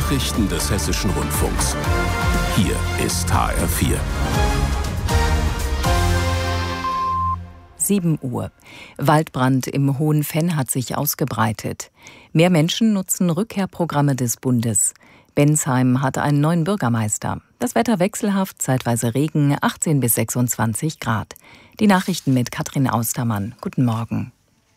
Nachrichten des Hessischen Rundfunks. Hier ist HR4. 7 Uhr. Waldbrand im Hohenfenn hat sich ausgebreitet. Mehr Menschen nutzen Rückkehrprogramme des Bundes. Bensheim hat einen neuen Bürgermeister. Das Wetter wechselhaft, zeitweise Regen, 18 bis 26 Grad. Die Nachrichten mit Katrin Austermann. Guten Morgen.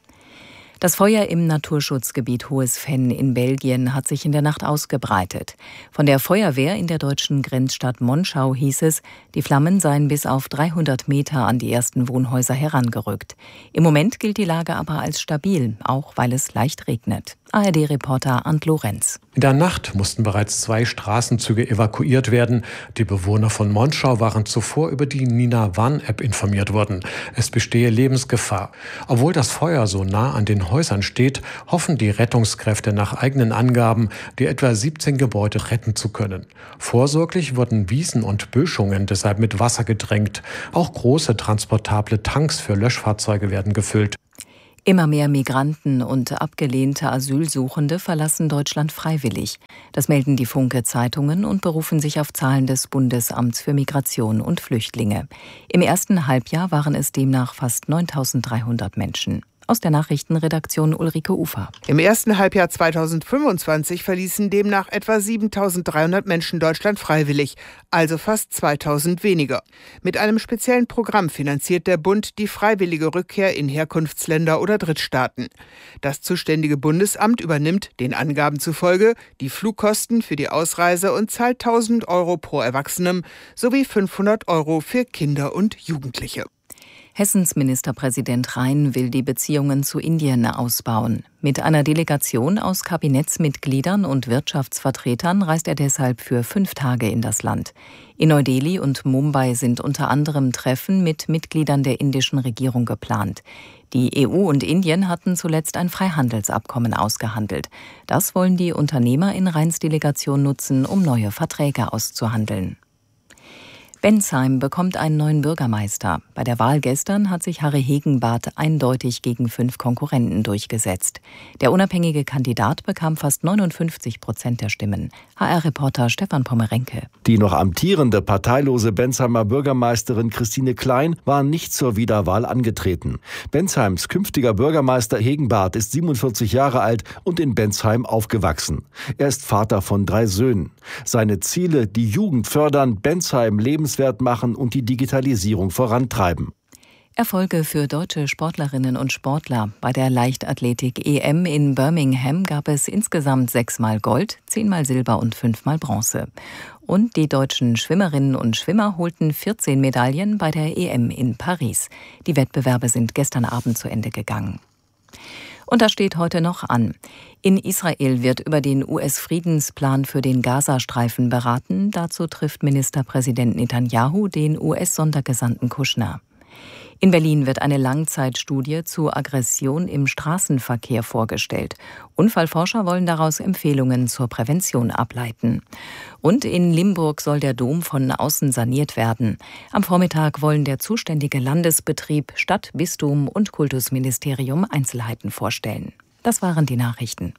Das Feuer im Naturschutzgebiet Hohes Fenn in Belgien hat sich in der Nacht ausgebreitet. Von der Feuerwehr in der deutschen Grenzstadt Monschau hieß es, die Flammen seien bis auf 300 Meter an die ersten Wohnhäuser herangerückt. Im Moment gilt die Lage aber als stabil, auch weil es leicht regnet. ARD-Reporter Arndt Lorenz. In der Nacht mussten bereits 2 Straßenzüge evakuiert werden. Die Bewohner von Monschau waren zuvor über die Nina-Warn-App informiert worden. Es bestehe Lebensgefahr. Obwohl das Feuer so nah an den Häusern steht, hoffen die Rettungskräfte nach eigenen Angaben, die etwa 17 Gebäude retten zu können. Vorsorglich wurden Wiesen und Böschungen deshalb mit Wasser gedrängt. Auch große transportable Tanks für Löschfahrzeuge werden gefüllt. Immer mehr Migranten und abgelehnte Asylsuchende verlassen Deutschland freiwillig. Das melden die Funke-Zeitungen und berufen sich auf Zahlen des Bundesamts für Migration und Flüchtlinge. Im ersten Halbjahr waren es demnach fast 9.300 Menschen. Aus der Nachrichtenredaktion Ulrike Ufer. Im ersten Halbjahr 2025 verließen demnach etwa 7.300 Menschen Deutschland freiwillig, also fast 2.000 weniger. Mit einem speziellen Programm finanziert der Bund die freiwillige Rückkehr in Herkunftsländer oder Drittstaaten. Das zuständige Bundesamt übernimmt, den Angaben zufolge, die Flugkosten für die Ausreise und zahlt 1.000 € pro Erwachsenem sowie 500 € für Kinder und Jugendliche. Hessens Ministerpräsident Rhein will die Beziehungen zu Indien ausbauen. Mit einer Delegation aus Kabinettsmitgliedern und Wirtschaftsvertretern reist er deshalb für 5 Tage in das Land. In Neu-Delhi und Mumbai sind unter anderem Treffen mit Mitgliedern der indischen Regierung geplant. Die EU und Indien hatten zuletzt ein Freihandelsabkommen ausgehandelt. Das wollen die Unternehmer in Rheins Delegation nutzen, um neue Verträge auszuhandeln. Bensheim bekommt einen neuen Bürgermeister. Bei der Wahl gestern hat sich Harry Hegenbarth eindeutig gegen 5 Konkurrenten durchgesetzt. Der unabhängige Kandidat bekam fast 59% der Stimmen. HR-Reporter Stefan Pommerenke. Die noch amtierende parteilose Bensheimer Bürgermeisterin Christine Klein war nicht zur Wiederwahl angetreten. Bensheims künftiger Bürgermeister Hegenbarth ist 47 Jahre alt und in Bensheim aufgewachsen. Er ist Vater von 3 Söhnen. Seine Ziele: die Jugend fördern, Bensheim lebenswert machen und die Digitalisierung vorantreiben. Erfolge für deutsche Sportlerinnen und Sportler. Bei der Leichtathletik-EM in Birmingham gab es insgesamt 6-mal Gold, 10-mal Silber und 5-mal Bronze. Und die deutschen Schwimmerinnen und Schwimmer holten 14 Medaillen bei der EM in Paris. Die Wettbewerbe sind gestern Abend zu Ende gegangen. Und das steht heute noch an. In Israel wird über den US-Friedensplan für den Gazastreifen beraten. Dazu trifft Ministerpräsident Netanyahu den US-Sondergesandten Kushner. In Berlin wird eine Langzeitstudie zu Aggression im Straßenverkehr vorgestellt. Unfallforscher wollen daraus Empfehlungen zur Prävention ableiten. Und in Limburg soll der Dom von außen saniert werden. Am Vormittag wollen der zuständige Landesbetrieb, Stadt, Bistum und Kultusministerium Einzelheiten vorstellen. Das waren die Nachrichten.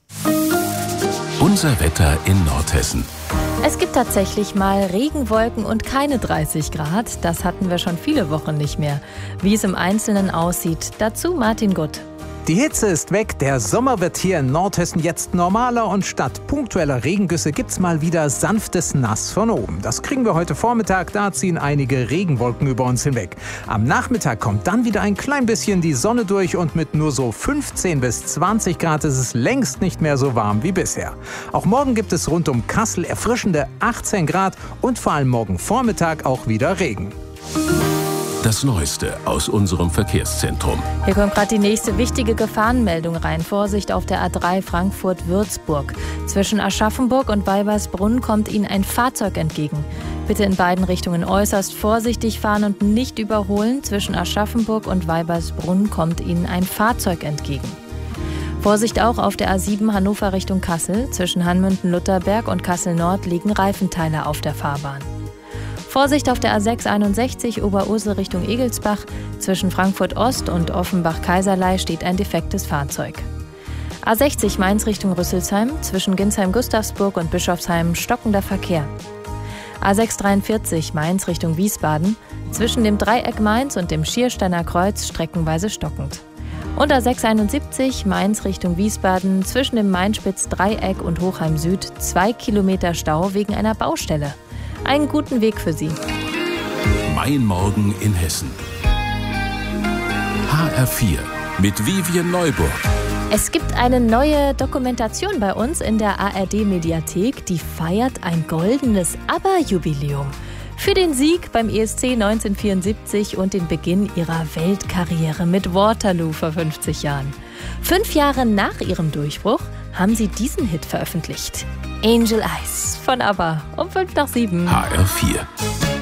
Unser Wetter in Nordhessen. Es gibt tatsächlich mal Regenwolken und keine 30 Grad. Das hatten wir schon viele Wochen nicht mehr. Wie es im Einzelnen aussieht, dazu Martin Gutt. Die Hitze ist weg, der Sommer wird hier in Nordhessen jetzt normaler und statt punktueller Regengüsse gibt's mal wieder sanftes Nass von oben. Das kriegen wir heute Vormittag, da ziehen einige Regenwolken über uns hinweg. Am Nachmittag kommt dann wieder ein klein bisschen die Sonne durch und mit nur so 15 bis 20 Grad ist es längst nicht mehr so warm wie bisher. Auch morgen gibt es rund um Kassel erfrischende 18 Grad und vor allem morgen Vormittag auch wieder Regen. Das Neueste aus unserem Verkehrszentrum. Hier kommt gerade die nächste wichtige Gefahrenmeldung rein. Vorsicht auf der A3 Frankfurt-Würzburg. Zwischen Aschaffenburg und Weibersbrunn kommt Ihnen ein Fahrzeug entgegen. Bitte in beiden Richtungen äußerst vorsichtig fahren und nicht überholen. Zwischen Aschaffenburg und Weibersbrunn kommt Ihnen ein Fahrzeug entgegen. Vorsicht auch auf der A7 Hannover Richtung Kassel. Zwischen Hanmünden-Lutterberg und Kassel-Nord liegen Reifenteile auf der Fahrbahn. Vorsicht auf der A6 61 Oberursel Richtung Egelsbach. Zwischen Frankfurt Ost und Offenbach-Kaiserlei steht ein defektes Fahrzeug. A60 Mainz Richtung Rüsselsheim, zwischen Ginsheim-Gustavsburg und Bischofsheim stockender Verkehr. A643 Mainz Richtung Wiesbaden, zwischen dem Dreieck Mainz und dem Schiersteiner Kreuz streckenweise stockend. Und A671 Mainz Richtung Wiesbaden, zwischen dem Mainspitz-Dreieck und Hochheim Süd 2 Kilometer Stau wegen einer Baustelle. Einen guten Weg für Sie. Mein Morgen in Hessen. HR4 mit Vivien Neuburg. Es gibt eine neue Dokumentation bei uns in der ARD-Mediathek, die feiert ein goldenes ABBA-Jubiläum. Für den Sieg beim ESC 1974 und den Beginn ihrer Weltkarriere mit Waterloo vor 50 Jahren. 5 Jahre nach ihrem Durchbruch haben sie diesen Hit veröffentlicht. Angel Eyes von ABBA um 6:55. HR4.